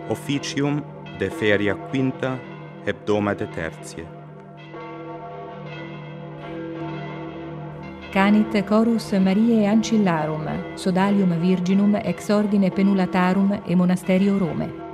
Officium de feria quinta hebdomade tertiae. Canit chorus Mariae Ancillarum, sodalium virginum ex ordine Penulatarum e monasterio Rome.